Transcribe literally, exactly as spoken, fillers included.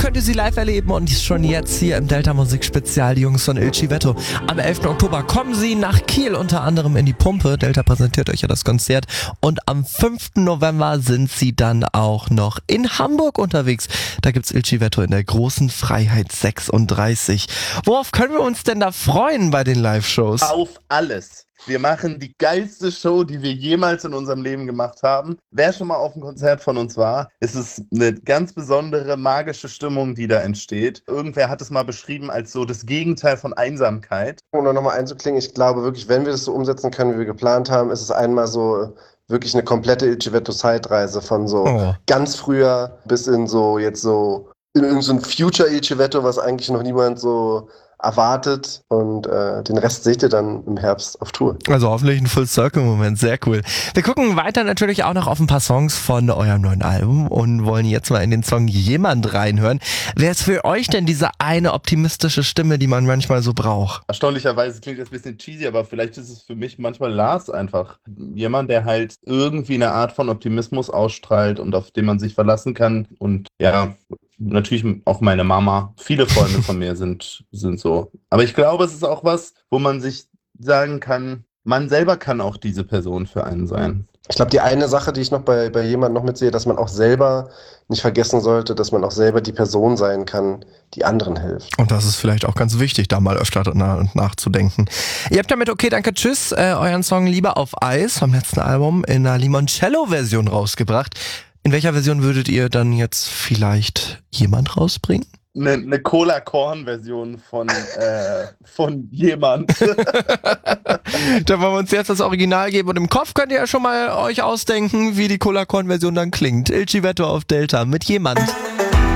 könnt ihr sie live erleben und schon jetzt hier im Delta Musik Spezial, die Jungs von Il Civetto. Am elften Oktober kommen sie nach Kiel, unter anderem in die Pumpe. Delta präsentiert euch ja das Konzert. Und am fünften November sind sie dann auch noch in Hamburg unterwegs. Da gibt's Il Civetto in der großen Freiheit sechsunddreißig. Worauf können wir uns denn da freuen bei den Live-Shows? Auf alles. Wir machen die geilste Show, die wir jemals in unserem Leben gemacht haben. Wer schon mal auf einem Konzert von uns war, es ist eine ganz besondere, magische Stimmung, die da entsteht. Irgendwer hat es mal beschrieben als so das Gegenteil von Einsamkeit. Um da nochmal einzuklingen, ich glaube wirklich, wenn wir das so umsetzen können, wie wir geplant haben, ist es einmal so wirklich eine komplette Il Civetto-Zeitreise von so oh. ganz früher bis in so jetzt so in irgendein so Future Il Civetto, was eigentlich noch niemand so erwartet, und äh, den Rest seht ihr dann im Herbst auf Tour. Also hoffentlich ein Full-Circle-Moment, sehr cool. Wir gucken weiter natürlich auch noch auf ein paar Songs von eurem neuen Album und wollen jetzt mal in den Song Jemand reinhören. Wer ist für euch denn diese eine optimistische Stimme, die man manchmal so braucht? Erstaunlicherweise klingt das ein bisschen cheesy, aber vielleicht ist es für mich manchmal Lars einfach. Jemand, der halt irgendwie eine Art von Optimismus ausstrahlt und auf den man sich verlassen kann, und ja, natürlich auch meine Mama. Viele Freunde von mir sind, sind so. Aber ich glaube, es ist auch was, wo man sich sagen kann, man selber kann auch diese Person für einen sein. Ich glaube, die eine Sache, die ich noch bei, bei jemandem noch mitsehe, dass man auch selber nicht vergessen sollte, dass man auch selber die Person sein kann, die anderen hilft. Und das ist vielleicht auch ganz wichtig, da mal öfter nach, nachzudenken. Ihr habt damit Okay, danke, tschüss, äh, euren Song Liebe auf Eis vom letzten Album in einer Limoncello-Version rausgebracht. In welcher Version würdet ihr dann jetzt vielleicht Jemand rausbringen? Eine, eine Cola-Korn-Version von, äh, von Jemand. Da wollen wir uns jetzt das Original geben, und im Kopf könnt ihr ja schon mal euch ausdenken, wie die Cola-Korn-Version dann klingt. Il Civetto auf Delta mit Jemand.